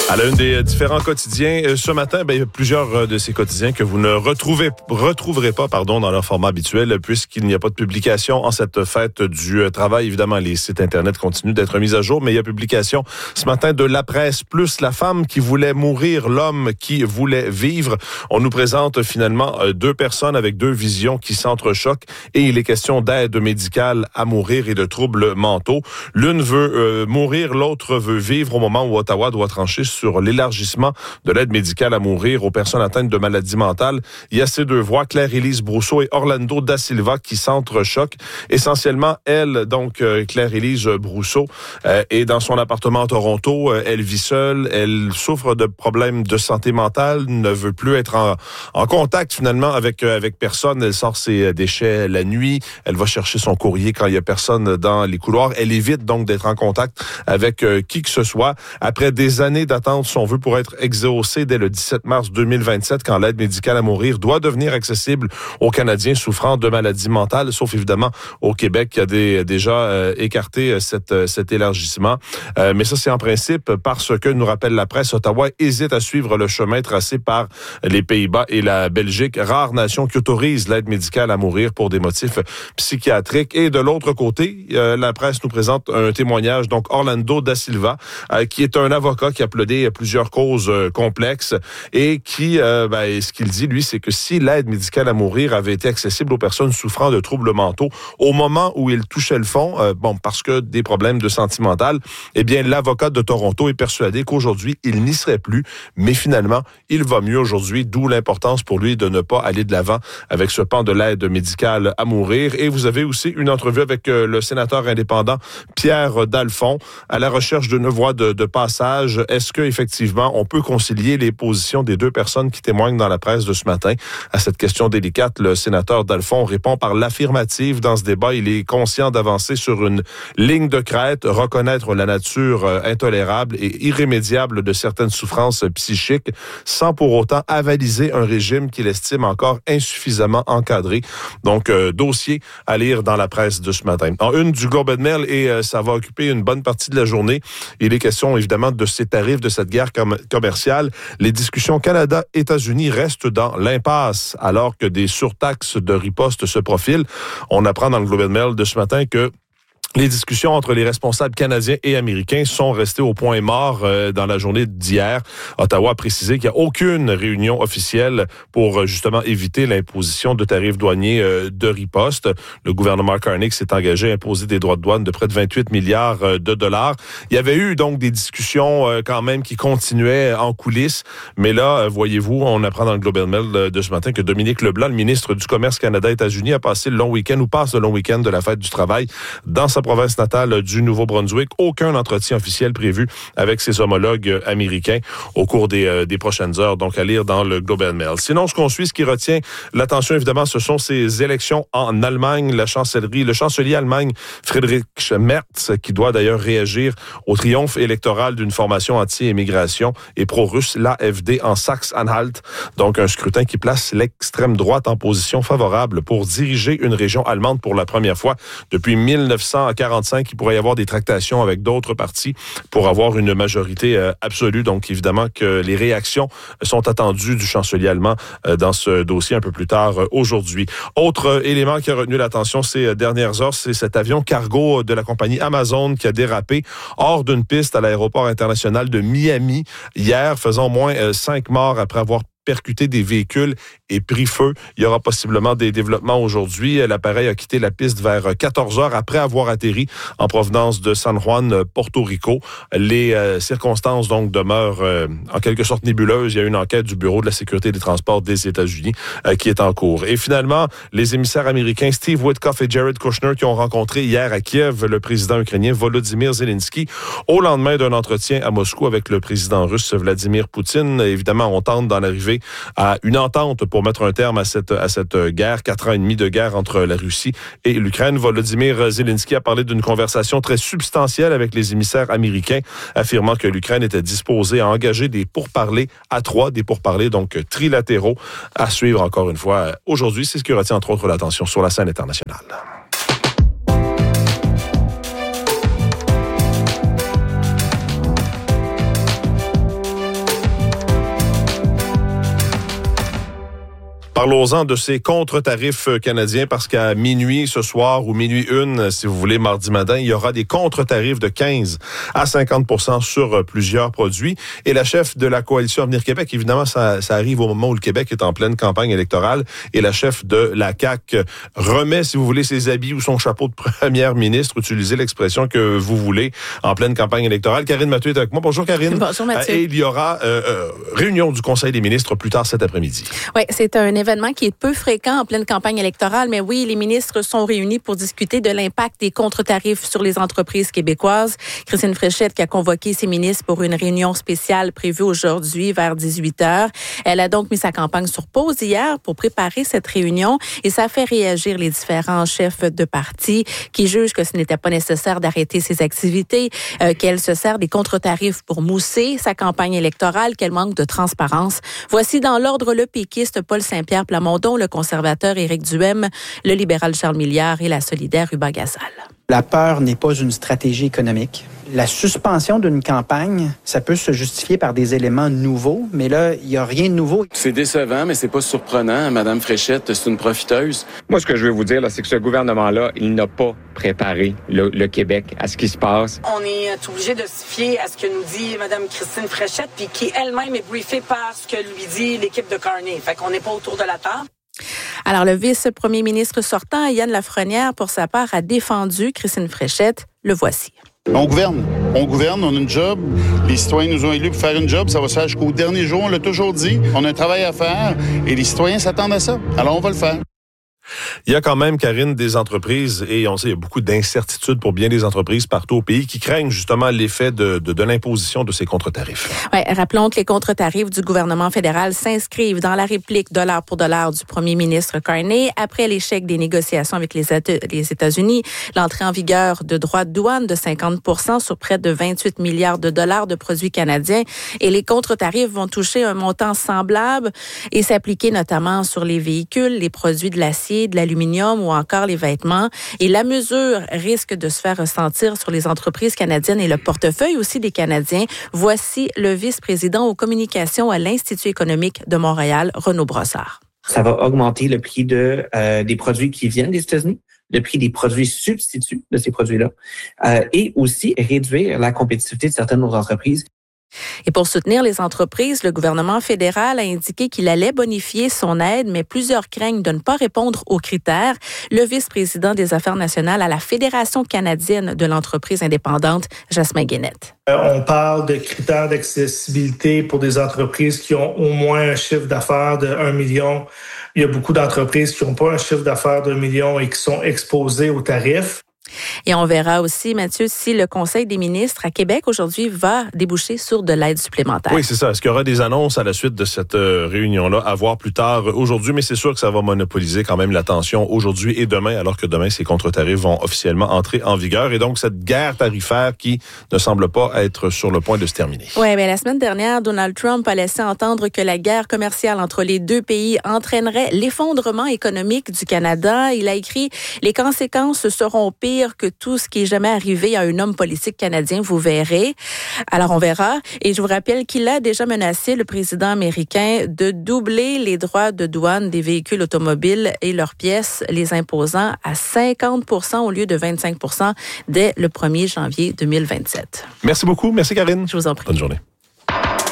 À la une des différents quotidiens, ce matin, il y a plusieurs de ces quotidiens que vous ne retrouverez pas dans leur format habituel, puisqu'il n'y a pas de publication en cette fête du travail. Évidemment, les sites Internet continuent d'être mis à jour, mais il y a publication ce matin de La Presse, plus la femme qui voulait mourir, l'homme qui voulait vivre. On nous présente finalement deux personnes avec deux visions qui s'entrechoquent et il est question d'aide médicale à mourir et de troubles mentaux. L'une veut mourir, l'autre veut vivre au moment où Ottawa doit trancher sur l'élargissement de l'aide médicale à mourir aux personnes atteintes de maladies mentales. Il y a ces deux voix, Claire-Élise Brousseau et Orlando Da Silva, qui s'entrechoquent. Essentiellement, elle, donc Claire-Élise Brousseau, est dans son appartement à Toronto. Elle vit seule, elle souffre de problèmes de santé mentale, ne veut plus être en contact finalement avec personne. Elle sort ses déchets la nuit, elle va chercher son courrier quand il y a personne dans les couloirs. Elle évite donc d'être en contact avec qui que ce soit. Après des années d'attente, son vœu pour être exaucé dès le 17 mars 2027, quand l'aide médicale à mourir doit devenir accessible aux Canadiens souffrant de maladies mentales, sauf évidemment au Québec qui a déjà écarté cet élargissement. Mais ça, c'est en principe parce que, nous rappelle la presse, Ottawa hésite à suivre le chemin tracé par les Pays-Bas et la Belgique, rares nations qui autorisent l'aide médicale à mourir pour des motifs psychiatriques. Et de l'autre côté, la presse nous présente un témoignage, donc Orlando Da Silva, qui est un avocat qui a plaidé plusieurs causes complexes et qui, ce qu'il dit, lui, c'est que si l'aide médicale à mourir avait été accessible aux personnes souffrant de troubles mentaux au moment où il touchait le fond, parce que des problèmes de santé mentale, eh bien, l'avocat de Toronto est persuadé qu'aujourd'hui, il n'y serait plus, mais finalement, il va mieux aujourd'hui, d'où l'importance pour lui de ne pas aller de l'avant avec ce pan de l'aide médicale à mourir. Et vous avez aussi une entrevue avec le sénateur indépendant Pierre Dalphond à la recherche d'une voie de passage. Est-ce que effectivement, on peut concilier les positions des deux personnes qui témoignent dans la presse de ce matin? À cette question délicate, le sénateur Dalphond répond par l'affirmative. Dans ce débat, il est conscient d'avancer sur une ligne de crête, reconnaître la nature intolérable et irrémédiable de certaines souffrances psychiques, sans pour autant avaliser un régime qu'il estime encore insuffisamment encadré. Donc, dossier à lire dans la presse de ce matin. En une du Globe and Mail, et ça va occuper une bonne partie de la journée, il est question évidemment de ces tarifs, de cette guerre commerciale. Les discussions Canada-États-Unis restent dans l'impasse alors que des surtaxes de riposte se profilent. On apprend dans le Globe and Mail de ce matin que les discussions entre les responsables canadiens et américains sont restées au point mort dans la journée d'hier. Ottawa a précisé qu'il n'y a aucune réunion officielle pour justement éviter l'imposition de tarifs douaniers de riposte. Le gouvernement Carney s'est engagé à imposer des droits de douane de près de 28 milliards de dollars. Il y avait eu donc des discussions quand même qui continuaient en coulisses. Mais là, voyez-vous, on apprend dans le Globe and Mail de ce matin que Dominique Leblanc, le ministre du Commerce Canada-États-Unis, a passé le long week-end ou passe le long week-end de la fête du travail dans sa province natale du Nouveau-Brunswick. Aucun entretien officiel prévu avec ses homologues américains au cours des prochaines heures. Donc, à lire dans le Globe and Mail. Sinon, ce qui retient l'attention, évidemment, ce sont ces élections en Allemagne. Le chancelier allemand Friedrich Merz, qui doit d'ailleurs réagir au triomphe électoral d'une formation anti-immigration et pro-russe, l'AfD, en Saxe-Anhalt. Donc, un scrutin qui place l'extrême droite en position favorable pour diriger une région allemande pour la première fois depuis 1945. Il pourrait y avoir des tractations avec d'autres partis pour avoir une majorité absolue. Donc, évidemment que les réactions sont attendues du chancelier allemand dans ce dossier un peu plus tard aujourd'hui. Autre élément qui a retenu l'attention ces dernières heures, c'est cet avion cargo de la compagnie Amazon qui a dérapé hors d'une piste à l'aéroport international de Miami hier, faisant au moins 5 morts après avoir percuté des véhicules et pris feu. Il y aura possiblement des développements aujourd'hui. L'appareil a quitté la piste vers 14 heures après avoir atterri en provenance de San Juan, Porto Rico. Les circonstances donc demeurent en quelque sorte nébuleuses. Il y a une enquête du Bureau de la sécurité des transports des États-Unis qui est en cours. Et finalement, les émissaires américains Steve Witkoff et Jared Kushner qui ont rencontré hier à Kiev le président ukrainien Volodymyr Zelensky au lendemain d'un entretien à Moscou avec le président russe Vladimir Poutine. Évidemment, on tente d'en arriver à une entente pour mettre un terme à cette guerre, 4 ans et demi de guerre entre la Russie et l'Ukraine. Volodymyr Zelensky a parlé d'une conversation très substantielle avec les émissaires américains, affirmant que l'Ukraine était disposée à engager des pourparlers à 3, des pourparlers donc trilatéraux à suivre encore une fois aujourd'hui. C'est ce qui retient entre autres l'attention sur la scène internationale. Parlons-en de ces contre-tarifs canadiens parce qu'à minuit ce soir ou minuit 1, si vous voulez, mardi matin, il y aura des contre-tarifs de 15 à 50% sur plusieurs produits. Et la chef de la coalition Avenir Québec, évidemment, ça arrive au moment où le Québec est en pleine campagne électorale et la chef de la CAQ remet, si vous voulez, ses habits ou son chapeau de première ministre, utilisez l'expression que vous voulez, en pleine campagne électorale. Karine Mathieu est avec moi. Bonjour Karine. Bonjour Mathieu. Et il y aura réunion du Conseil des ministres plus tard cet après-midi. Oui, c'est un événement qui est peu fréquent en pleine campagne électorale, mais oui, les ministres sont réunis pour discuter de l'impact des contre-tarifs sur les entreprises québécoises. Christine Fréchette qui a convoqué ses ministres pour une réunion spéciale prévue aujourd'hui vers 18h. Elle a donc mis sa campagne sur pause hier pour préparer cette réunion et ça fait réagir les différents chefs de parti qui jugent que ce n'était pas nécessaire d'arrêter ses activités, qu'elle se sert des contre-tarifs pour mousser sa campagne électorale, qu'elle manque de transparence. Voici dans l'ordre le péquiste Paul Saint-Pierre Plamondon, le conservateur Éric Duhem, le libéral Charles Milliard et la solidaire Ruba Gazal. La peur n'est pas une stratégie économique. La suspension d'une campagne, ça peut se justifier par des éléments nouveaux, mais là, il n'y a rien de nouveau. C'est décevant, mais c'est pas surprenant. Madame Fréchette, c'est une profiteuse. Moi, ce que je veux vous dire, là, c'est que ce gouvernement-là, il n'a pas préparé le Québec à ce qui se passe. On est obligé de se fier à ce que nous dit Mme Christine Fréchette, puis qui elle-même est briefée par ce que lui dit l'équipe de Carney. Fait qu'on n'est pas autour de la table. Alors, le vice-premier ministre sortant, Yann Lafrenière, pour sa part, a défendu Christine Fréchette. Le voici. On gouverne, on a une job. Les citoyens nous ont élus pour faire une job. Ça va se faire jusqu'au dernier jour, on l'a toujours dit. On a un travail à faire et les citoyens s'attendent à ça. Alors, on va le faire. Il y a quand même, Karine, des entreprises, et on sait, il y a beaucoup d'incertitudes pour bien des entreprises partout au pays qui craignent justement l'effet de l'imposition de ces contre-tarifs. Ouais, rappelons que les contre-tarifs du gouvernement fédéral s'inscrivent dans la réplique dollar pour dollar du premier ministre Carney après l'échec des négociations avec les États-Unis, l'entrée en vigueur de droits de douane de 50% sur près de 28 milliards de dollars de produits canadiens. Et les contre-tarifs vont toucher un montant semblable et s'appliquer notamment sur les véhicules, les produits de l'acier, de l'aluminium ou encore les vêtements. Et la mesure risque de se faire ressentir sur les entreprises canadiennes et le portefeuille aussi des Canadiens. Voici le vice-président aux communications à l'Institut économique de Montréal, Renaud Brossard. Ça va augmenter le prix des produits qui viennent des États-Unis, le prix des produits substituts de ces produits-là, et aussi réduire la compétitivité de certaines autres entreprises. Et pour soutenir les entreprises, le gouvernement fédéral a indiqué qu'il allait bonifier son aide, mais plusieurs craignent de ne pas répondre aux critères. Le vice-président des Affaires nationales à la Fédération canadienne de l'entreprise indépendante, Jasmin Guénette. On parle de critères d'accessibilité pour des entreprises qui ont au moins un chiffre d'affaires de 1 million. Il y a beaucoup d'entreprises qui n'ont pas un chiffre d'affaires de 1 million et qui sont exposées aux tarifs. Et on verra aussi, Mathieu, si le Conseil des ministres à Québec aujourd'hui va déboucher sur de l'aide supplémentaire. Oui, c'est ça. Est-ce qu'il y aura des annonces à la suite de cette réunion-là à voir plus tard aujourd'hui? Mais c'est sûr que ça va monopoliser quand même l'attention aujourd'hui et demain, alors que demain, ces contre-tarifs vont officiellement entrer en vigueur. Et donc, cette guerre tarifaire qui ne semble pas être sur le point de se terminer. Oui, mais la semaine dernière, Donald Trump a laissé entendre que la guerre commerciale entre les deux pays entraînerait l'effondrement économique du Canada. Il a écrit « Les conséquences seront pires que tout ce qui est jamais arrivé à un homme politique canadien, vous verrez. » Alors, on verra. Et je vous rappelle qu'il a déjà menacé le président américain de doubler les droits de douane des véhicules automobiles et leurs pièces, les imposant à 50% au lieu de 25% dès le 1er janvier 2027. Merci beaucoup. Merci, Karine. Je vous en prie. Bonne journée.